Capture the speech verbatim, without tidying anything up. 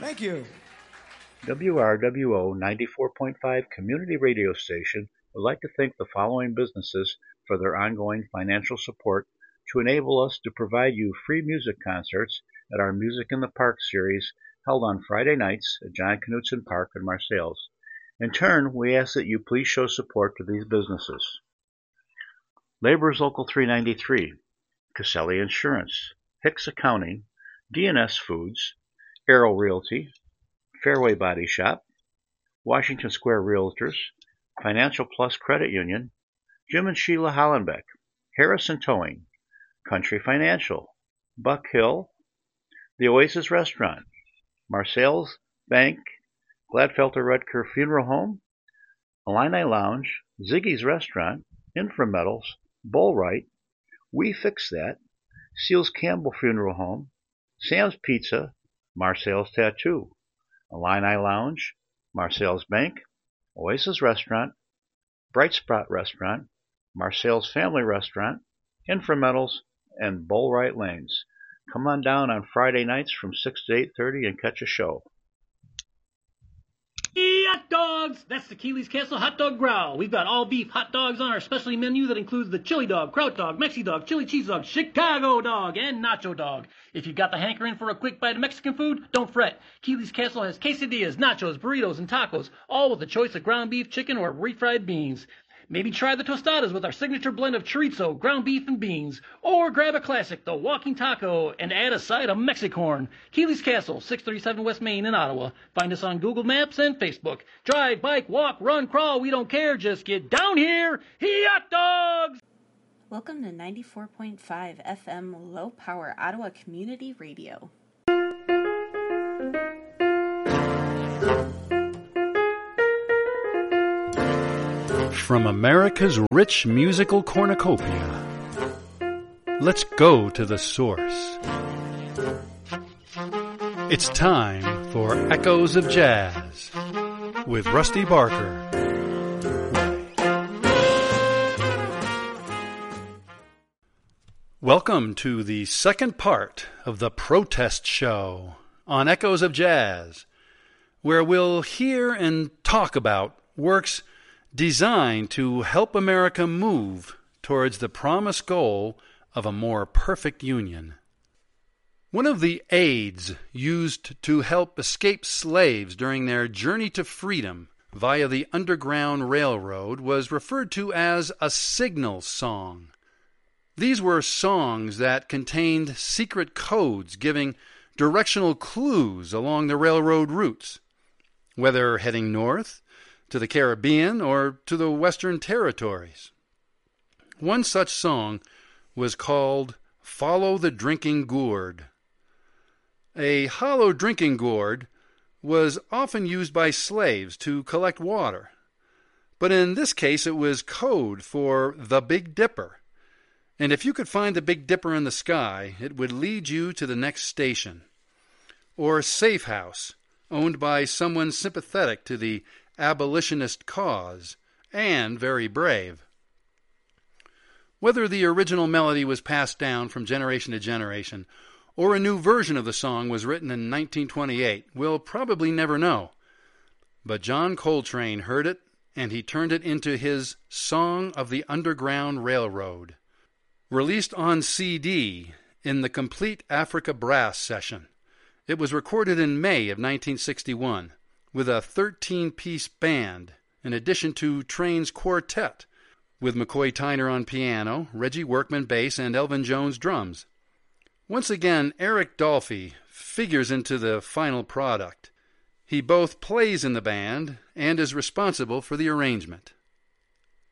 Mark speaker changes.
Speaker 1: Thank you.
Speaker 2: W R W O ninety-four point five Community Radio Station would like to thank the following businesses for their ongoing financial support to enable us to provide you free music concerts at our Music in the Park series held on Friday nights at John Knutson Park in Marseilles. In turn, we ask that you please show support to these businesses. Laborers Local three ninety-three, Caselli Insurance, Hicks Accounting, D and S Foods, Arrow Realty, Fairway Body Shop, Washington Square Realtors, Financial Plus Credit Union, Jim and Sheila Hollenbeck, Harrison Towing, Country Financial, Buck Hill, The Oasis Restaurant, Marseilles Bank, Gladfelter Rutger Funeral Home, Illini Lounge, Ziggy's Restaurant, Inframetals, Bullwright, We Fix That, Seals Campbell Funeral Home, Sam's Pizza, Marseilles Tattoo, Illini Lounge, Marseilles Bank, Oasis Restaurant, Bright Spot Restaurant, Marseilles Family Restaurant, Inframetals, and Bullwright Lanes. Come on down on Friday nights from six to eight thirty and catch a show.
Speaker 3: Hot dogs! That's the Keeley's Castle Hot Dog Growl. We've got all beef hot dogs on our specialty menu that includes the chili dog, kraut dog, Mexi dog, chili cheese dog, Chicago dog, and nacho dog. If you've got the hankering for a quick bite of Mexican food, don't fret. Keeley's Castle has quesadillas, nachos, burritos, and tacos, all with a choice of ground beef, chicken, or refried beans. Maybe try the tostadas with our signature blend of chorizo, ground beef, and beans. Or grab a classic, the walking taco, and add a side of Mexicorn. Keeley's Castle, six thirty-seven West Main in Ottawa. Find us on Google Maps and Facebook. Drive, bike, walk, run, crawl, we don't care. Just get down here. Hot dogs!
Speaker 4: Welcome to ninety-four point five F M Low Power Ottawa Community Radio.
Speaker 5: From America's rich musical cornucopia, let's go to the source. It's time for Echoes of Jazz with Rusty Barker. Welcome to the second part of the Protest Show on Echoes of Jazz, where we'll hear and talk about works designed to help America move towards the promised goal of a more perfect union. One of the aids used to help escaped slaves during their journey to freedom via the Underground Railroad was referred to as a signal song. These were songs that contained secret codes giving directional clues along the railroad routes, whether heading north, to the Caribbean, or to the Western Territories. One such song was called Follow the Drinking Gourd. A hollow drinking gourd was often used by slaves to collect water, but in this case it was code for the Big Dipper, and if you could find the Big Dipper in the sky, it would lead you to the next station. Or safe house, owned by someone sympathetic to the abolitionist cause, and very brave. Whether the original melody was passed down from generation to generation, or a new version of the song was written in nineteen twenty-eight, we'll probably never know. But John Coltrane heard it, and he turned it into his Song of the Underground Railroad. Released on C D in the Complete Africa Brass session, it was recorded in May of nineteen sixty-one. With a thirteen-piece band, in addition to Train's quartet, with McCoy Tyner on piano, Reggie Workman bass, and Elvin Jones drums. Once again, Eric Dolphy figures into the final product. He both plays in the band and is responsible for the arrangement.